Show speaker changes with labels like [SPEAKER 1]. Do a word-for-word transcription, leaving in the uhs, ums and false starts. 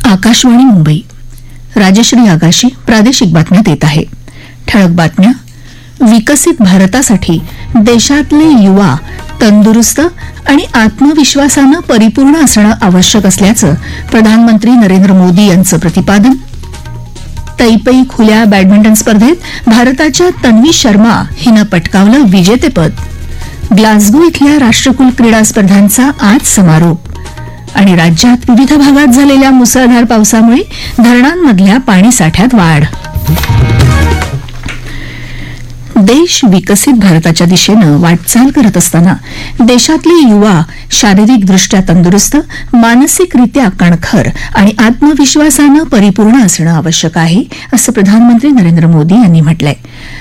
[SPEAKER 1] आकाशवाणी मुंबई. राजश्री आगाशी प्रादेशिक बातम्या देत आहे. ठळक बातम्या. विकसित भारतासाठी देशातले युवा तंदुरुस्त आणि आत्मविश्वासानं परिपूर्ण असणं आवश्यक असल्याचं प्रधानमंत्री नरेंद्र मोदी यांचं प्रतिपादन. तैपेई खुल्या बॅडमिंटन स्पर्धेत भारताच्या तन्वी शर्मा हिनं पटकावलं विजेतेपद. ग्लासगो इथल्या राष्ट्रकुल क्रीडा स्पर्धांचा आज समारोप. आणि राज्यात विविध भागात झालेल्या मुसळधार पावसामुळे धरणांमधल्या पाणीसाठ्यात वाढ. देश विकसित भारताच्या दिशेनं वाटचाल करत असताना देशातले युवा शारीरिकदृष्ट्या तंदुरुस्त, मानसिकरित्या कणखर आणि आत्मविश्वासानं परिपूर्ण असणं आवश्यक आहे, असं प्रधानमंत्री नरेंद्र मोदी यांनी म्हटलंय.